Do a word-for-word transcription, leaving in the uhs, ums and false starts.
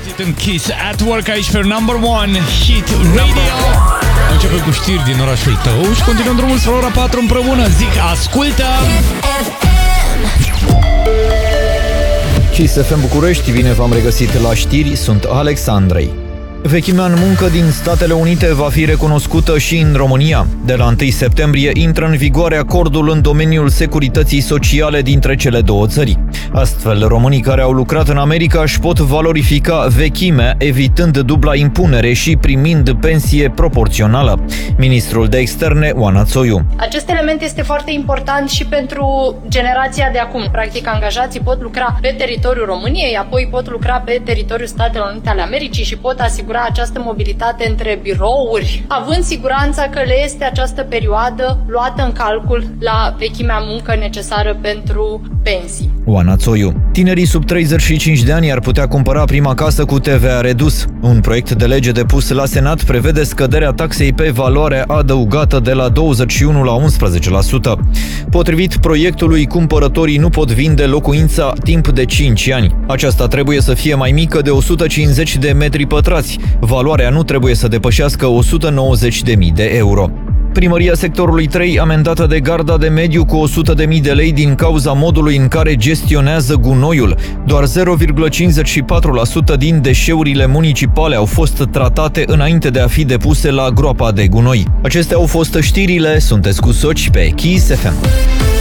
Hit în Kiss at Work aici pe Number One Hit Radio. Începem cu știri din orașul tău și continuăm drumul spre ora patru împreună. Zic, ascultă! Kiss F M București, bine v-am regăsit la știri, sunt Alex Andrei. Vechimea în muncă din Statele Unite va fi recunoscută și în România. De la întâi septembrie intră în vigoare acordul în domeniul securității sociale dintre cele două țări. Astfel, românii care au lucrat în America își pot valorifica vechimea, evitând dubla impunere și primind pensie proporțională. Ministrul de Externe, Oana Țoiu. Acest element este foarte important și pentru generația de acum. Practic, angajații pot lucra pe teritoriul României, apoi pot lucra pe teritoriul Statelor Unite ale Americii și pot asigura această mobilitate între birouri, având siguranța că le este această perioadă luată în calcul la vechimea muncă necesară pentru pensii. Oana Țoiu. Tinerii sub treizeci și cinci de ani ar putea cumpăra prima casă cu T V A redus. Un proiect de lege depus la Senat prevede scăderea taxei pe valoare adăugată de la douăzeci și unu la unsprezece la sută. Potrivit proiectului, cumpărătorii nu pot vinde locuința timp de cinci ani. Aceasta trebuie să fie mai mică de o sută cincizeci de metri pătrați. Valoarea nu trebuie să depășească o sută nouăzeci de mii de euro. Primăria sectorului trei amendată de Garda de Mediu cu o sută de mii de lei din cauza modului în care gestionează gunoiul. Doar zero virgulă cincizeci și patru la sută din deșeurile municipale au fost tratate înainte de a fi depuse la groapa de gunoi. Acestea au fost știrile, sunteți cu Soci pe Kiss F M.